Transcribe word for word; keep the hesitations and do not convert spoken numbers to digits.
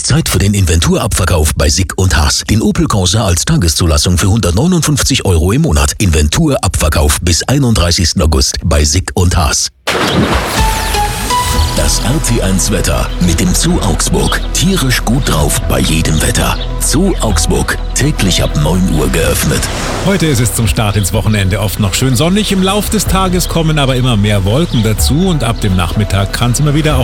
ist Zeit für den Inventurabverkauf bei Sick und Haas. Den Opel Corsa als Tageszulassung für hundertneunundfünfzig Euro im Monat. Inventurabverkauf bis einunddreißigsten August bei Sick und Haas. Das R T eins Wetter mit dem Zoo Augsburg. Tierisch gut drauf bei jedem Wetter. Zoo Augsburg, täglich ab neun Uhr geöffnet. Heute ist es zum Start ins Wochenende oft noch schön sonnig. Im Lauf des Tages kommen aber immer mehr Wolken dazu und ab dem Nachmittag kann es immer wieder auch